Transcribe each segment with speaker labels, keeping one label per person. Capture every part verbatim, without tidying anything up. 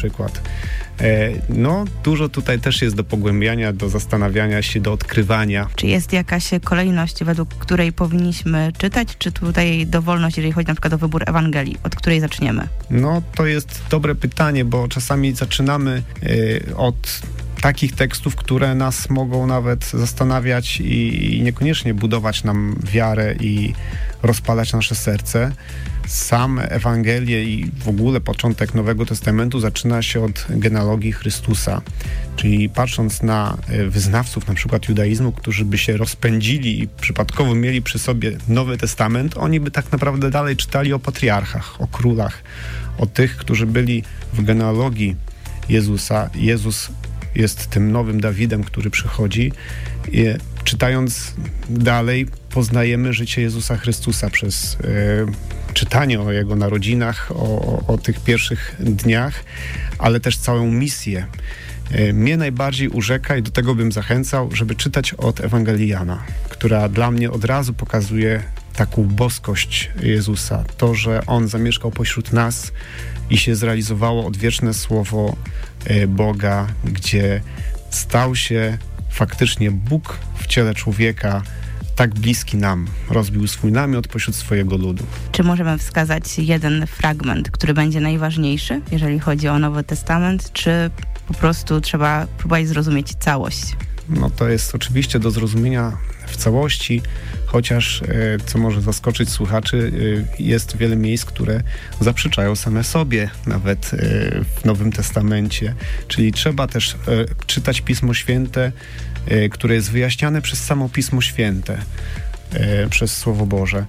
Speaker 1: przykład. No, dużo tutaj też jest do pogłębiania, do zastanawiania się, do odkrywania.
Speaker 2: Czy jest jakaś kolejność, według której powinniśmy czytać, czy tutaj dowolność, jeżeli chodzi na przykład o wybór Ewangelii, od której zaczniemy?
Speaker 1: No, to jest dobre pytanie, bo czasami zaczynamy y, od takich tekstów, które nas mogą nawet zastanawiać i, i niekoniecznie budować nam wiarę i rozpalać nasze serce. Sam Ewangelię i w ogóle początek Nowego Testamentu zaczyna się od genealogii Chrystusa. Czyli patrząc na wyznawców na przykład judaizmu, którzy by się rozpędzili i przypadkowo mieli przy sobie Nowy Testament, oni by tak naprawdę dalej czytali o patriarchach, o królach, o tych, którzy byli w genealogii Jezusa. Jezus jest tym nowym Dawidem, który przychodzi. I czytając dalej, poznajemy życie Jezusa Chrystusa przez y, czytanie o Jego narodzinach, o, o, o tych pierwszych dniach, ale też całą misję. Y, mnie najbardziej urzeka i do tego bym zachęcał, żeby czytać od Ewangelii Jana, która dla mnie od razu pokazuje taką boskość Jezusa. To, że On zamieszkał pośród nas i się zrealizowało odwieczne słowo y, Boga, gdzie stał się faktycznie Bóg w ciele człowieka, tak bliski nam, rozbił swój namiot pośród swojego ludu.
Speaker 2: Czy możemy wskazać jeden fragment, który będzie najważniejszy, jeżeli chodzi o Nowy Testament, czy po prostu trzeba próbować zrozumieć całość?
Speaker 1: No to jest oczywiście do zrozumienia w całości, chociaż, co może zaskoczyć słuchaczy, jest wiele miejsc, które zaprzeczają same sobie, nawet w Nowym Testamencie. Czyli trzeba też czytać Pismo Święte, które jest wyjaśniane przez samo Pismo Święte, przez Słowo Boże.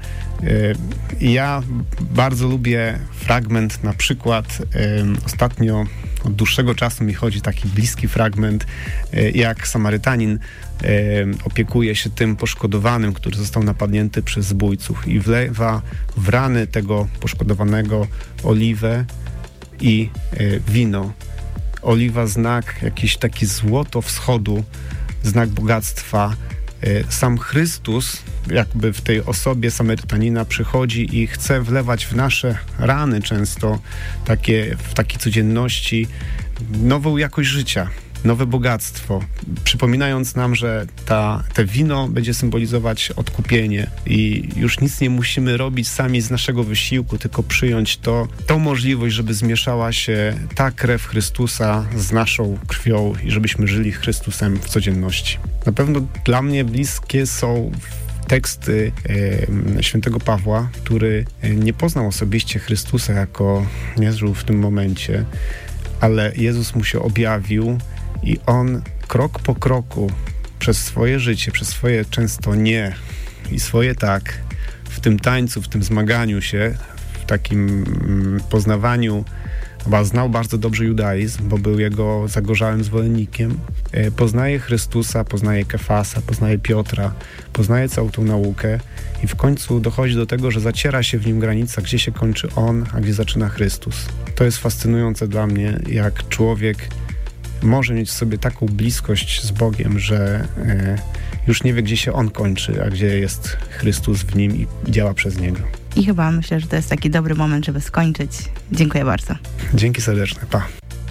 Speaker 1: Ja bardzo lubię fragment, na przykład ostatnio od dłuższego czasu mi chodzi taki bliski fragment, jak Samarytanin opiekuje się tym poszkodowanym, który został napadnięty przez zbójców i wlewa w rany tego poszkodowanego oliwę i wino. Oliwa, znak, jakiś taki złoto wschodu, znak bogactwa. Sam Chrystus jakby w tej osobie Samarytanina przychodzi i chce wlewać w nasze rany często takie, w takiej codzienności nową jakość życia, nowe bogactwo, przypominając nam, że ta, te wino będzie symbolizować odkupienie i już nic nie musimy robić sami z naszego wysiłku, tylko przyjąć to, tą możliwość, żeby zmieszała się ta krew Chrystusa z naszą krwią i żebyśmy żyli Chrystusem w codzienności. Na pewno dla mnie bliskie są teksty e, świętego Pawła, który nie poznał osobiście Chrystusa jako nie żył w tym momencie, ale Jezus mu się objawił i on krok po kroku przez swoje życie, przez swoje często nie i swoje tak, w tym tańcu, w tym zmaganiu się, w takim mm, poznawaniu, bo znał bardzo dobrze judaizm, bo był jego zagorzałym zwolennikiem. E, poznaje Chrystusa, poznaje Kefasa, poznaje Piotra, poznaje całą tą naukę i w końcu dochodzi do tego, że zaciera się w nim granica, gdzie się kończy on, a gdzie zaczyna Chrystus. To jest fascynujące dla mnie, jak człowiek może mieć w sobie taką bliskość z Bogiem, że e, już nie wie, gdzie się on kończy, a gdzie jest Chrystus w nim i działa przez niego.
Speaker 2: I chyba myślę, że to jest taki dobry moment, żeby skończyć. Dziękuję bardzo.
Speaker 1: Dzięki serdeczne. Pa.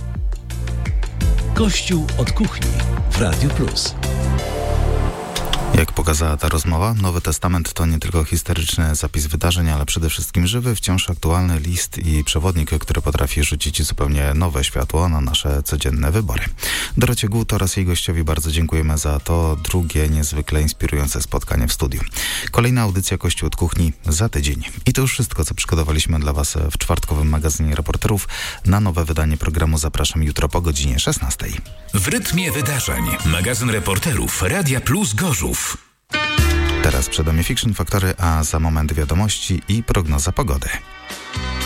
Speaker 3: Kościół od kuchni w Radio Plus.
Speaker 4: Jak pokazała ta rozmowa, Nowy Testament to nie tylko historyczny zapis wydarzeń, ale przede wszystkim żywy, wciąż aktualny list i przewodnik, który potrafi rzucić zupełnie nowe światło na nasze codzienne wybory. Dorocie Gut oraz jej gościowi bardzo dziękujemy za to drugie niezwykle inspirujące spotkanie w studiu. Kolejna audycja Kościół od kuchni za tydzień. I to już wszystko, co przygotowaliśmy dla Was w czwartkowym magazynie Reporterów. Na nowe wydanie programu zapraszam jutro po godzinie szesnastej.
Speaker 3: W rytmie wydarzeń magazyn Reporterów Radia Plus Gorzów.
Speaker 4: Teraz przed nami Fiction Factory, a za moment wiadomości i prognoza pogody.